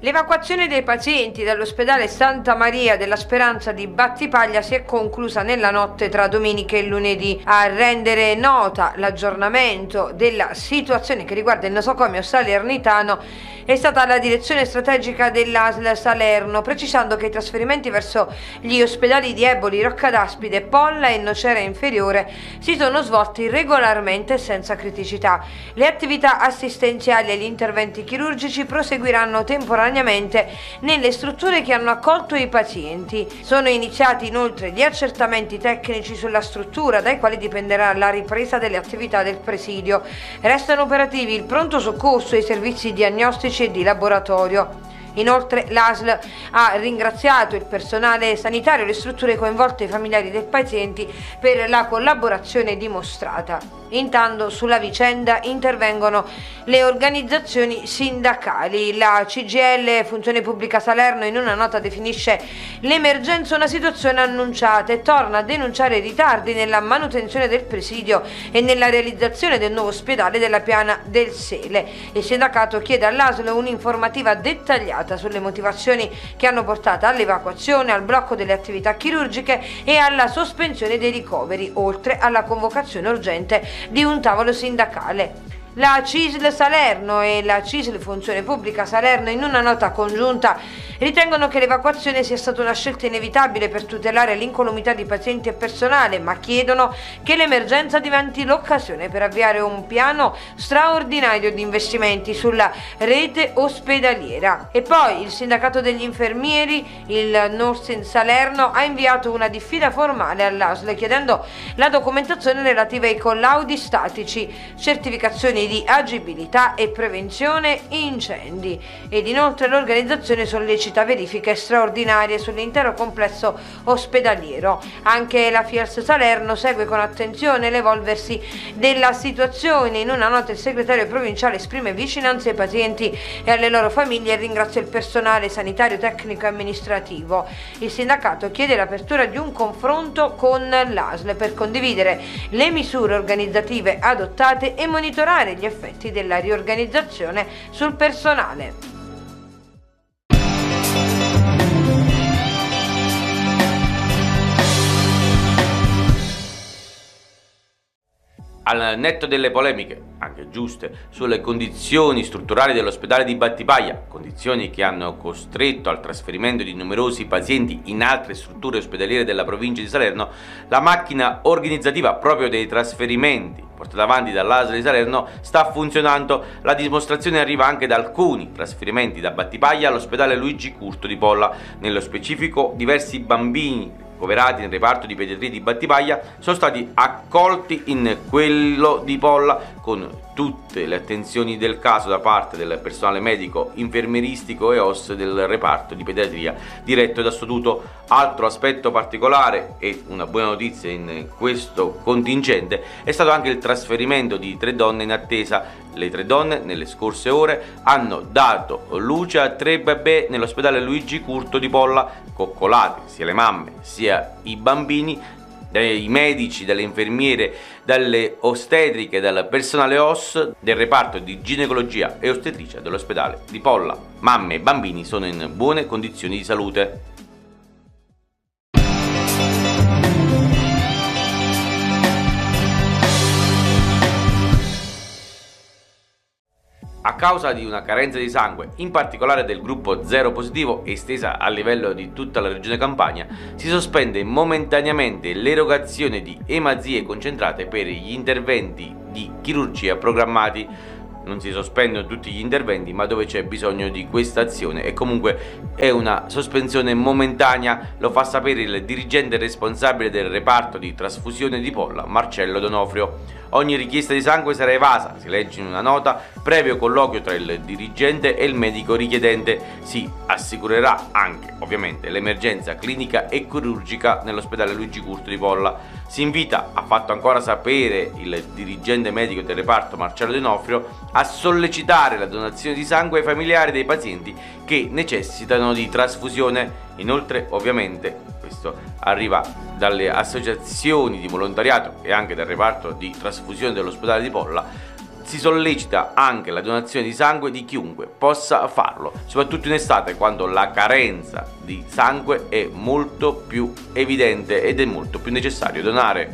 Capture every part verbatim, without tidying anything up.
L'evacuazione dei pazienti dall'ospedale Santa Maria della Speranza di Battipaglia si è conclusa nella notte tra domenica e lunedì. A rendere nota l'aggiornamento della situazione che riguarda il nosocomio salernitano è stata la direzione strategica dell'A S L Salerno, precisando che i trasferimenti verso gli ospedali di Eboli, Roccadaspide, Polla e Nocera Inferiore si sono svolti regolarmente e senza criticità. Le attività assistenziali e gli interventi chirurgici proseguiranno temporaneamente nelle strutture che hanno accolto i pazienti. Sono iniziati inoltre gli accertamenti tecnici sulla struttura, dai quali dipenderà la ripresa delle attività del presidio. Restano operativi il pronto soccorso e i servizi diagnostici e di laboratorio. Inoltre l'A S L ha ringraziato il personale sanitario e le strutture coinvolte e i familiari dei pazienti per la collaborazione dimostrata. Intanto sulla vicenda intervengono le organizzazioni sindacali. La C G I L Funzione Pubblica Salerno in una nota definisce l'emergenza una situazione annunciata e torna a denunciare ritardi nella manutenzione del presidio e nella realizzazione del nuovo ospedale della Piana del Sele. Il sindacato chiede all'A S L un'informativa dettagliata sulle motivazioni che hanno portato all'evacuazione, al blocco delle attività chirurgiche e alla sospensione dei ricoveri, oltre alla convocazione urgente di un tavolo sindacale. La C I S L Salerno e la C I S L Funzione Pubblica Salerno in una nota congiunta ritengono che l'evacuazione sia stata una scelta inevitabile per tutelare l'incolumità di pazienti e personale, ma chiedono che l'emergenza diventi l'occasione per avviare un piano straordinario di investimenti sulla rete ospedaliera. E poi il sindacato degli infermieri, il Nursing Salerno, ha inviato una diffida formale all'A S L chiedendo la documentazione relativa ai collaudi statici, certificazioni di agibilità e prevenzione incendi, ed inoltre l'organizzazione sollecita verifiche straordinarie sull'intero complesso ospedaliero. Anche la F I A S Salerno segue con attenzione l'evolversi della situazione. In una nota il segretario provinciale esprime vicinanza ai pazienti e alle loro famiglie e ringrazia il personale sanitario, tecnico e amministrativo. Il sindacato chiede l'apertura di un confronto con l'A S L per condividere le misure organizzative adottate e monitorare gli effetti della riorganizzazione sul personale. Al netto delle polemiche, anche giuste, sulle condizioni strutturali dell'ospedale di Battipaglia, condizioni che hanno costretto al trasferimento di numerosi pazienti in altre strutture ospedaliere della provincia di Salerno, la macchina organizzativa proprio dei trasferimenti portata avanti dall'A S L di Salerno sta funzionando. La dimostrazione arriva anche da alcuni trasferimenti da Battipaglia all'ospedale Luigi Curto di Polla. Nello specifico, diversi bambini ricoverati nel reparto di pediatria di Battipaglia sono stati accolti in quello di Polla con tutte le attenzioni del caso da parte del personale medico, infermieristico e O S del reparto di pediatria diretto da Stotuto. Altro aspetto particolare e una buona notizia in questo contingente è stato anche il trasferimento di tre donne in attesa. Le tre donne nelle scorse ore hanno dato luce a tre bebè nell'ospedale Luigi Curto di Polla, coccolate sia le mamme sia i bambini dai medici, dalle infermiere, dalle ostetriche, dal personale O S del reparto di ginecologia e ostetricia dell'ospedale di Polla. Mamme e bambini sono in buone condizioni di salute. A causa di una carenza di sangue, in particolare del gruppo zero positivo estesa a livello di tutta la regione Campania, si sospende momentaneamente l'erogazione di emazie concentrate per gli interventi di chirurgia programmati. Non si sospendono tutti gli interventi, ma dove c'è bisogno di questa azione, e comunque è una sospensione momentanea, lo fa sapere il dirigente responsabile del reparto di trasfusione di Polla, Marcello Donofrio. Ogni richiesta di sangue sarà evasa, si legge in una nota, previo colloquio tra il dirigente e il medico richiedente. Si assicurerà anche, ovviamente, l'emergenza clinica e chirurgica nell'ospedale Luigi Curto di Polla. Si invita, ha fatto ancora sapere il dirigente medico del reparto Marcello Donofrio, a sollecitare la donazione di sangue ai familiari dei pazienti che necessitano di trasfusione. Inoltre, ovviamente, questo arriva dalle associazioni di volontariato e anche dal reparto di trasfusione dell'ospedale di Polla, Si sollecita anche la donazione di sangue di chiunque possa farlo, soprattutto in estate quando la carenza di sangue è molto più evidente ed è molto più necessario donare.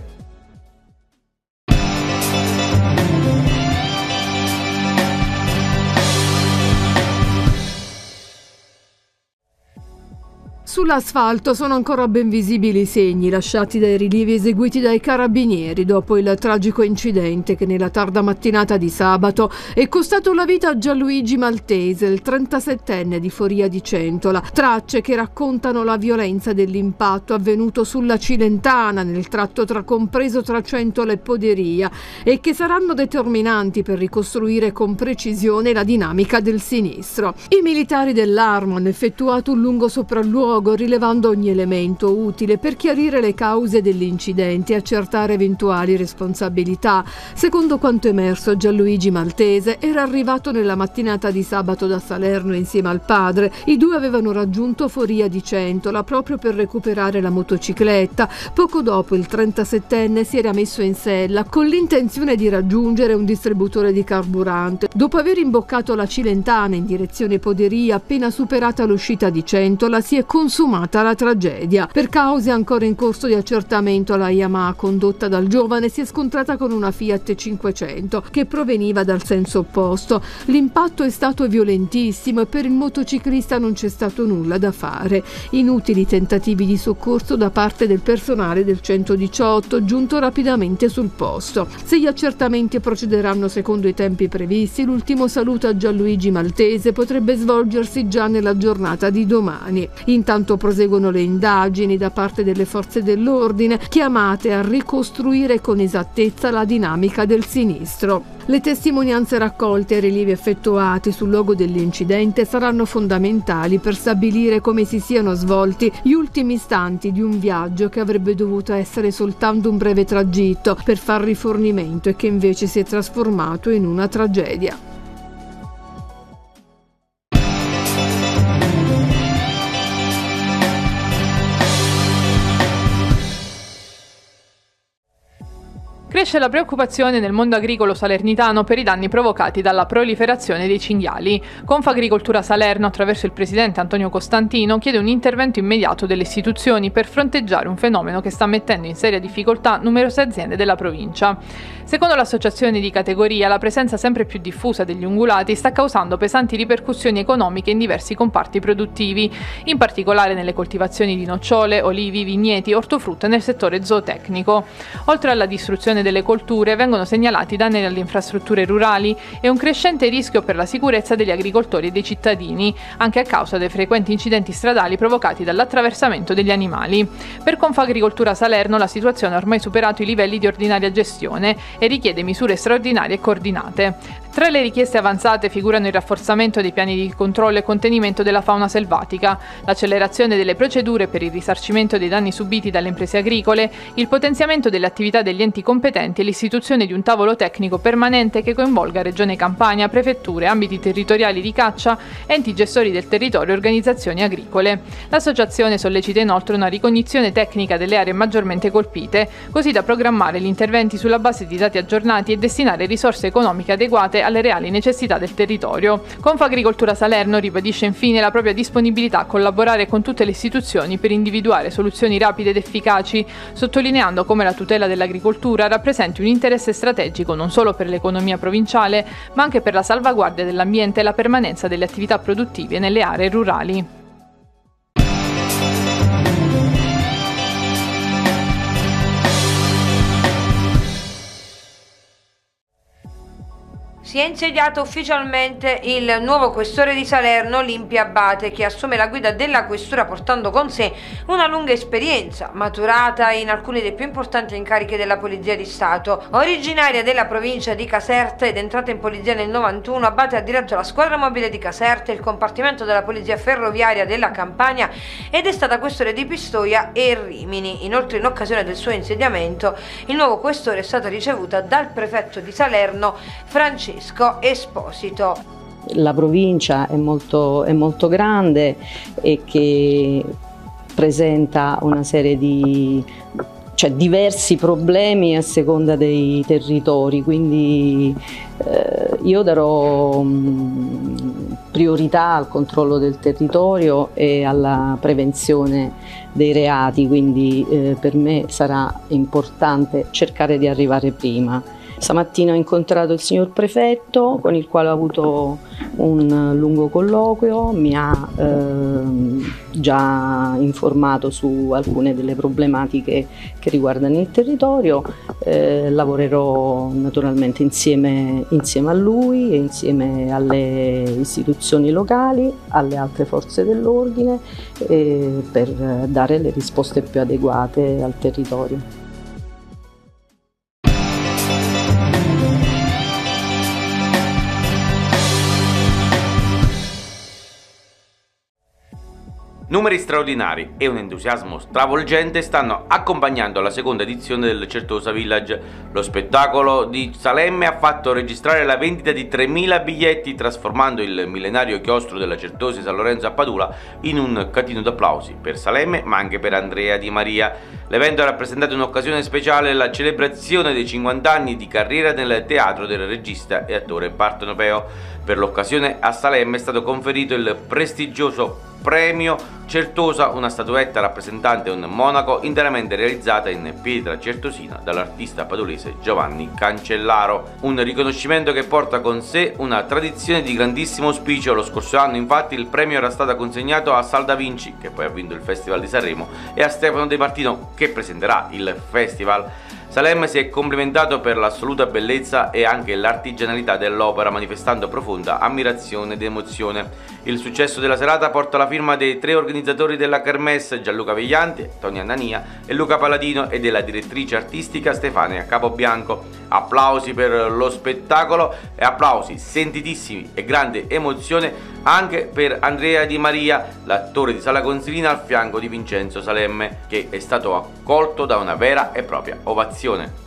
Sull'asfalto sono ancora ben visibili i segni lasciati dai rilievi eseguiti dai carabinieri dopo il tragico incidente che nella tarda mattinata di sabato è costato la vita a Gianluigi Maltese, il trentasettenne di Foria di Centola. Tracce che raccontano la violenza dell'impatto avvenuto sulla Cilentana, nel tratto tra compreso tra Centola e Poderia, e che saranno determinanti per ricostruire con precisione la dinamica del sinistro. I militari dell'Arma hanno effettuato un lungo sopralluogo rilevando ogni elemento utile per chiarire le cause dell'incidente e accertare eventuali responsabilità. Secondo quanto emerso, Gianluigi Maltese era arrivato nella mattinata di sabato da Salerno insieme al padre. I due avevano raggiunto Foria di Centola proprio per recuperare la motocicletta. Poco dopo il trentasettenne si era messo in sella con l'intenzione di raggiungere un distributore di carburante. Dopo aver imboccato la Cilentana in direzione Poderia, appena superata l'uscita di Centola, si è consumata la tragedia. Per cause ancora in corso di accertamento, la Yamaha condotta dal giovane si è scontrata con una Fiat cinquecento che proveniva dal senso opposto. L'impatto è stato violentissimo e per il motociclista non c'è stato nulla da fare. Inutili tentativi di soccorso da parte del personale del centodiciotto, giunto rapidamente sul posto. Se gli accertamenti procederanno secondo i tempi previsti, l'ultimo saluto a Gianluigi Maltese potrebbe svolgersi già nella giornata di domani. Intanto proseguono le indagini da parte delle forze dell'ordine, chiamate a ricostruire con esattezza la dinamica del sinistro. Le testimonianze raccolte e i rilievi effettuati sul luogo dell'incidente saranno fondamentali per stabilire come si siano svolti gli ultimi istanti di un viaggio che avrebbe dovuto essere soltanto un breve tragitto per far rifornimento e che invece si è trasformato in una tragedia. Cresce la preoccupazione nel mondo agricolo salernitano per i danni provocati dalla proliferazione dei cinghiali. Confagricoltura Salerno, attraverso il presidente Antonio Costantino, chiede un intervento immediato delle istituzioni per fronteggiare un fenomeno che sta mettendo in seria difficoltà numerose aziende della provincia. Secondo l'associazione di categoria, la presenza sempre più diffusa degli ungulati sta causando pesanti ripercussioni economiche in diversi comparti produttivi, in particolare nelle coltivazioni di nocciole, olivi, vigneti, ortofrutta e nel settore zootecnico. Oltre alla distruzione delle colture, vengono segnalati danni alle infrastrutture rurali e un crescente rischio per la sicurezza degli agricoltori e dei cittadini, anche a causa dei frequenti incidenti stradali provocati dall'attraversamento degli animali. Per Confagricoltura Salerno la situazione ha ormai superato i livelli di ordinaria gestione e richiede misure straordinarie e coordinate. Tra le richieste avanzate figurano il rafforzamento dei piani di controllo e contenimento della fauna selvatica, l'accelerazione delle procedure per il risarcimento dei danni subiti dalle imprese agricole, il potenziamento delle attività degli enti competenti e l'istituzione di un tavolo tecnico permanente che coinvolga Regione Campania, prefetture, ambiti territoriali di caccia, enti gestori del territorio e organizzazioni agricole. L'associazione sollecita inoltre una ricognizione tecnica delle aree maggiormente colpite, così da programmare gli interventi sulla base di dati aggiornati e destinare risorse economiche adeguate alle reali necessità del territorio. Confagricoltura Salerno ribadisce infine la propria disponibilità a collaborare con tutte le istituzioni per individuare soluzioni rapide ed efficaci, sottolineando come la tutela dell'agricoltura rappresenti un interesse strategico non solo per l'economia provinciale, ma anche per la salvaguardia dell'ambiente e la permanenza delle attività produttive nelle aree rurali. Si è insediato ufficialmente il nuovo questore di Salerno, Olimpia Abate, che assume la guida della questura portando con sé una lunga esperienza, maturata in alcuni dei più importanti incarichi della Polizia di Stato. Originaria della provincia di Caserta ed entrata in polizia nel novantuno, Abate ha diretto la squadra mobile di Caserta, il compartimento della Polizia Ferroviaria della Campania ed è stata questore di Pistoia e Rimini. Inoltre, in occasione del suo insediamento, il nuovo questore è stato ricevuto dal prefetto di Salerno, Francesco Esposito. La provincia è molto, è molto grande e che presenta una serie di cioè diversi problemi a seconda dei territori, quindi eh, io darò mh, priorità al controllo del territorio e alla prevenzione dei reati, quindi eh, per me sarà importante cercare di arrivare prima. Stamattina ho incontrato il signor prefetto, con il quale ho avuto un lungo colloquio, mi ha eh, già informato su alcune delle problematiche che riguardano il territorio. Eh, lavorerò naturalmente insieme, insieme a lui e insieme alle istituzioni locali, alle altre forze dell'ordine, eh, per dare le risposte più adeguate al territorio. Numeri straordinari e un entusiasmo stravolgente stanno accompagnando la seconda edizione del Certosa Village. Lo spettacolo di Salemme ha fatto registrare la vendita di tremila biglietti, trasformando il millenario chiostro della Certosa di San Lorenzo a Padula in un catino d'applausi per Salemme, ma anche per Andrea Di Maria. L'evento ha rappresentato un'occasione speciale, la celebrazione dei cinquanta anni di carriera nel teatro del regista e attore partenopeo. Per l'occasione a Salemme è stato conferito il prestigioso Premio Certosa, una statuetta rappresentante un monaco interamente realizzata in pietra certosina dall'artista padolese Giovanni Cancellaro. Un riconoscimento che porta con sé una tradizione di grandissimo auspicio. Lo scorso anno infatti il premio era stato consegnato a Sal Da Vinci, che poi ha vinto il Festival di Sanremo, e a Stefano De Martino, che presenterà il festival. Salemme si è complimentato per l'assoluta bellezza e anche l'artigianalità dell'opera, manifestando profonda ammirazione ed emozione. Il successo della serata porta la firma dei tre organizzatori della Kermesse, Gianluca Veglianti, Tony Annania e Luca Paladino, e della direttrice artistica Stefania Capobianco. Applausi per lo spettacolo e applausi sentitissimi e grande emozione anche per Andrea Di Maria, l'attore di Sala Consilina, al fianco di Vincenzo Salemme, che è stato accolto da una vera e propria ovazione.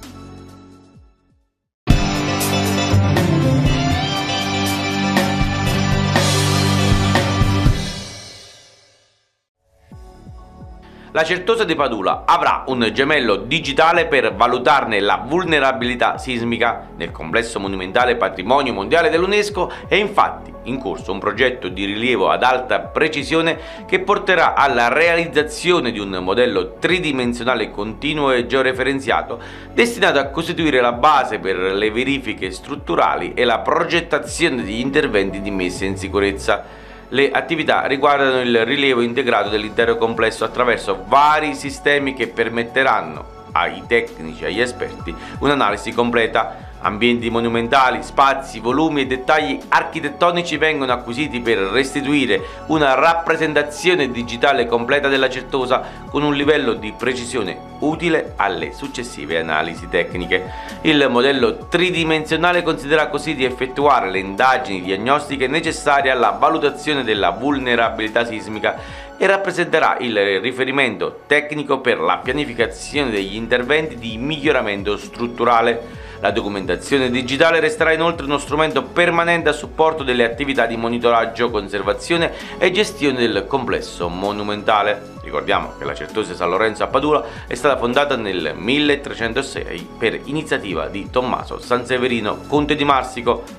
La Certosa di Padula avrà un gemello digitale per valutarne la vulnerabilità sismica. Nel complesso monumentale patrimonio mondiale dell'UNESCO è infatti in corso un progetto di rilievo ad alta precisione che porterà alla realizzazione di un modello tridimensionale continuo e georeferenziato destinato a costituire la base per le verifiche strutturali e la progettazione degli interventi di messa in sicurezza. Le attività riguardano il rilievo integrato dell'intero complesso attraverso vari sistemi che permetteranno ai tecnici e agli esperti un'analisi completa. Ambienti monumentali, spazi, volumi e dettagli architettonici vengono acquisiti per restituire una rappresentazione digitale completa della Certosa con un livello di precisione utile alle successive analisi tecniche. Il modello tridimensionale considera così di effettuare le indagini diagnostiche necessarie alla valutazione della vulnerabilità sismica e rappresenterà il riferimento tecnico per la pianificazione degli interventi di miglioramento strutturale. La documentazione digitale resterà inoltre uno strumento permanente a supporto delle attività di monitoraggio, conservazione e gestione del complesso monumentale. Ricordiamo che la Certosa San Lorenzo a Padula è stata fondata nel milletrecentosei per iniziativa di Tommaso Sanseverino, conte di Marsico.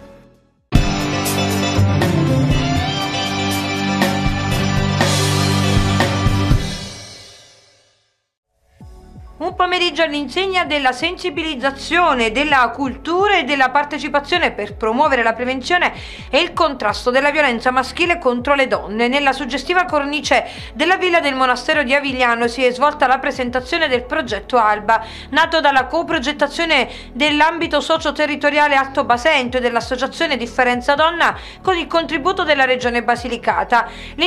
Un pomeriggio all'insegna della sensibilizzazione, della cultura e della partecipazione per promuovere la prevenzione e il contrasto della violenza maschile contro le donne. Nella suggestiva cornice della Villa del Monastero di Avigliano si è svolta la presentazione del progetto Alba, nato dalla coprogettazione dell'ambito socio-territoriale Alto Basento e dell'associazione Differenza Donna con il contributo della Regione Basilicata.